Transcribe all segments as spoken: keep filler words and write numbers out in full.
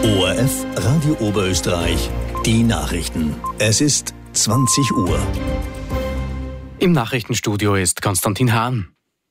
O R F Radio Oberösterreich, die Nachrichten. Es ist zwanzig Uhr. Im Nachrichtenstudio ist Konstantin Hahn.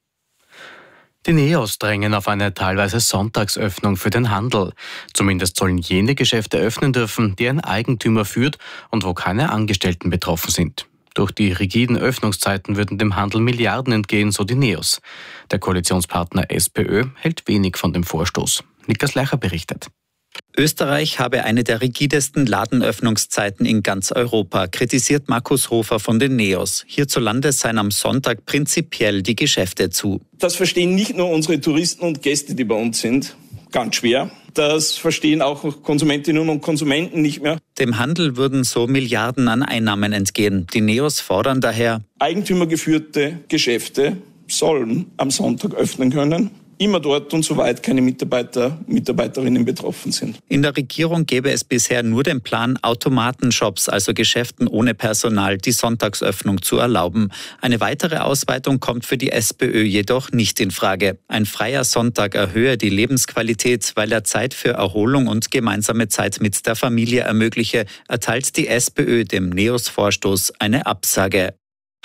Die Neos drängen auf eine teilweise Sonntagsöffnung für den Handel. Zumindest sollen jene Geschäfte öffnen dürfen, die ein Eigentümer führt und wo keine Angestellten betroffen sind. Durch die rigiden Öffnungszeiten würden dem Handel Milliarden entgehen, so die Neos. Der Koalitionspartner SPÖ hält wenig von dem Vorstoß. Niklas Leicher berichtet. Österreich habe eine der rigidesten Ladenöffnungszeiten in ganz Europa, kritisiert Markus Hofer von den Neos. Hierzulande seien am Sonntag prinzipiell die Geschäfte zu. Das verstehen nicht nur unsere Touristen und Gäste, die bei uns sind, ganz schwer. Das verstehen auch Konsumentinnen und Konsumenten nicht mehr. Dem Handel würden so Milliarden an Einnahmen entgehen. Die Neos fordern daher: Eigentümergeführte Geschäfte sollen am Sonntag öffnen können. Immer dort und soweit keine Mitarbeiter, Mitarbeiterinnen betroffen sind. In der Regierung gäbe es bisher nur den Plan, Automatenshops, also Geschäften ohne Personal, die Sonntagsöffnung zu erlauben. Eine weitere Ausweitung kommt für die SPÖ jedoch nicht in Frage. Ein freier Sonntag erhöhe die Lebensqualität, weil er Zeit für Erholung und gemeinsame Zeit mit der Familie ermögliche, erteilt die SPÖ dem Neos-Vorstoß eine Absage.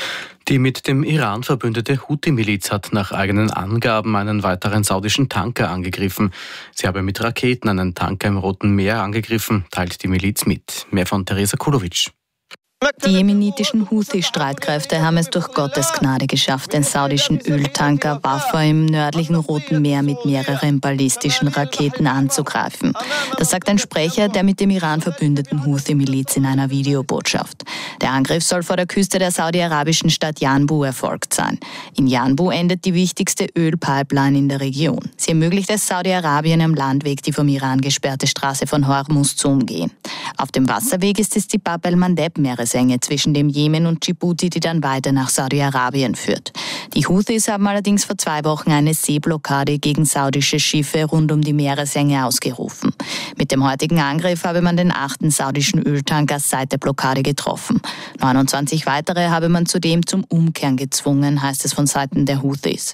Die mit dem Iran verbündete Houthi-Miliz hat nach eigenen Angaben einen weiteren saudischen Tanker angegriffen. Sie habe mit Raketen einen Tanker im Roten Meer angegriffen, teilt die Miliz mit. Mehr von Theresa Kulovic. Die jemenitischen Houthi-Streitkräfte haben es durch Gottes Gnade geschafft, den saudischen Öltanker Wafa im nördlichen Roten Meer mit mehreren ballistischen Raketen anzugreifen. Das sagt ein Sprecher der mit dem Iran verbündeten Houthi-Miliz in einer Videobotschaft. Der Angriff soll vor der Küste der saudi-arabischen Stadt Yanbu erfolgt sein. In Yanbu endet die wichtigste Ölpipeline in der Region. Sie ermöglicht es Saudi-Arabien am Landweg, die vom Iran gesperrte Straße von Hormuz zu umgehen. Auf dem Wasserweg ist es die Bab el-Mandeb-Meeresenge zwischen dem Jemen und Djibouti, die dann weiter nach Saudi-Arabien führt. Die Houthis haben allerdings vor zwei Wochen eine Seeblockade gegen saudische Schiffe rund um die Meeresenge ausgerufen. Mit dem heutigen Angriff habe man den achten saudischen Öltanker seit der Blockade getroffen. neunundzwanzig weitere habe man zudem zum Umkehren gezwungen, heißt es von Seiten der Houthis.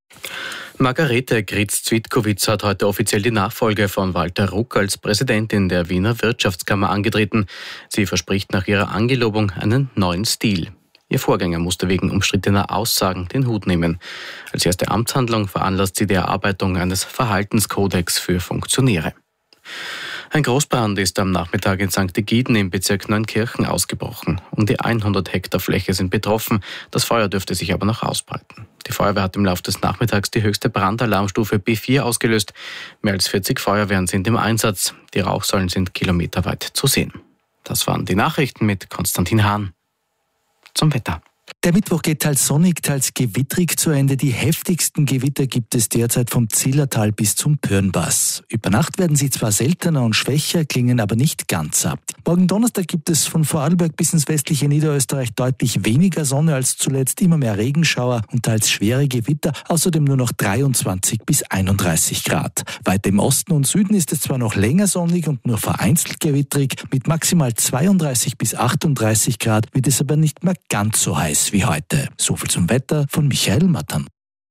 Margarete Gritz-Cvitkowitz hat heute offiziell die Nachfolge von Walter Ruck als Präsidentin der Wiener Wirtschaftskammer angetreten. Sie verspricht nach ihrer Angelobung einen neuen Stil. Ihr Vorgänger musste wegen umstrittener Aussagen den Hut nehmen. Als erste Amtshandlung veranlasst sie die Erarbeitung eines Verhaltenskodex für Funktionäre. Ein Großbrand ist am Nachmittag in Sankt Egiden im Bezirk Neunkirchen ausgebrochen. Um die hundert Hektar Fläche sind betroffen, das Feuer dürfte sich aber noch ausbreiten. Die Feuerwehr hat im Laufe des Nachmittags die höchste Brandalarmstufe B vier ausgelöst. Mehr als vierzig Feuerwehren sind im Einsatz. Die Rauchsäulen sind kilometerweit zu sehen. Das waren die Nachrichten mit Konstantin Hahn. Zum Wetter. Der Mittwoch geht teils sonnig, teils gewittrig zu Ende. Die heftigsten Gewitter gibt es derzeit vom Zillertal bis zum Pürnpass. Über Nacht werden sie zwar seltener und schwächer, klingen aber nicht ganz ab. Morgen Donnerstag gibt es von Vorarlberg bis ins westliche Niederösterreich deutlich weniger Sonne als zuletzt, immer mehr Regenschauer und teils schwere Gewitter, außerdem nur noch dreiundzwanzig bis einunddreißig Grad. Weiter im Osten und Süden ist es zwar noch länger sonnig und nur vereinzelt gewittrig, mit maximal zweiunddreißig bis achtunddreißig Grad wird es aber nicht mehr ganz so heiß wie heute. So viel zum Wetter von Michael Mattern.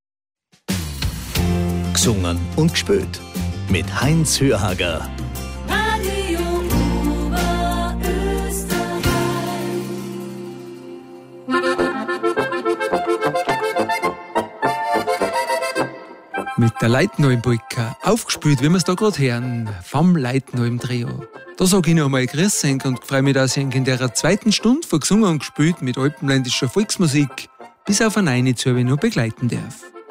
Gesungen und gespielt mit Heinz Hörhager. Radio Oberösterreich. Mit der Leitneubulka, aufgespielt, wie wir es da gerade hören, vom Leitneub-Trio. Da sage ich noch einmal Grüß euch und freue mich, dass ich in der zweiten Stunde von gesungen und gespielt mit alpenländischer Volksmusik bis auf eine Einzelne noch begleiten darf.